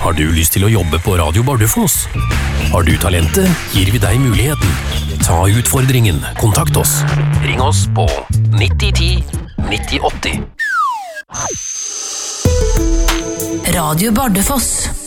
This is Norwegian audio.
Har du lyst til å jobbe på Radio Bardufoss? Har du talentet, gir vi deg muligheten. Ta utfordringen, kontakt oss. Ring oss på 9010 9080. Radio Bardufoss.